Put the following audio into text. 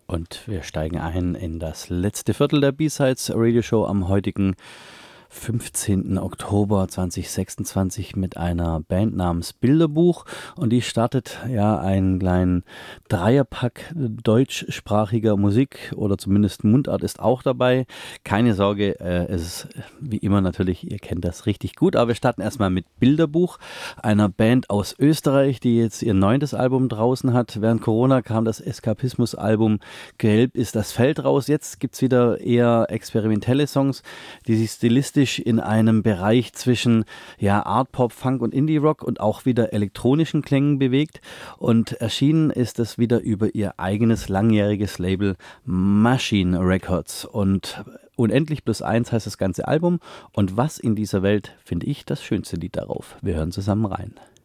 Und wir steigen ein in das letzte Viertel der B-Sides Radio Show am heutigen 15. Oktober 2026 mit einer Band namens Bilderbuch, und die startet ja einen kleinen Dreierpack deutschsprachiger Musik, oder zumindest Mundart ist auch dabei. Keine Sorge, es ist wie immer natürlich, ihr kennt das richtig gut, aber wir starten erstmal mit Bilderbuch, einer Band aus Österreich, die jetzt ihr 9. Album draußen hat. Während Corona kam das Eskapismus-Album Gelb ist das Feld raus. Jetzt gibt es wieder eher experimentelle Songs, die sich stilistisch in einem Bereich zwischen Art Pop, Funk und Indie Rock und auch wieder elektronischen Klängen bewegt. Und erschienen ist es wieder über ihr eigenes langjähriges Label Machine Records. Und Unendlich plus eins heißt das ganze Album. Und Was in dieser Welt finde ich das schönste Lied darauf. Wir hören zusammen rein.